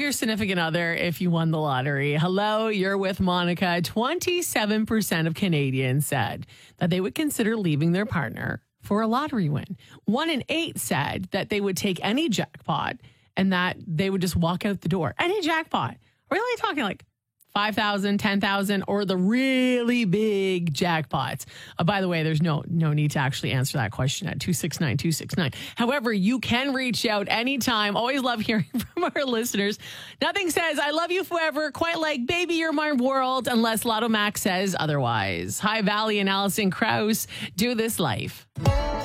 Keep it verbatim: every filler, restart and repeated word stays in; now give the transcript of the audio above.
your significant other if you won the lottery. Hello, you're with Monica. twenty-seven percent of Canadians said that they would consider leaving their partner for a lottery win. One in eight said that they would take any jackpot and that they would just walk out the door. Any jackpot. We're really talking like five thousand, ten thousand, or the really big jackpots. Uh, by the way, there's no no need to actually answer that question at two six nine, two six nine. However, you can reach out anytime. Always love hearing from our listeners. Nothing says, I love you forever, quite like baby, you're my world, unless Lotto Max says otherwise. Hi, Valley and Alison Krauss. Do this life.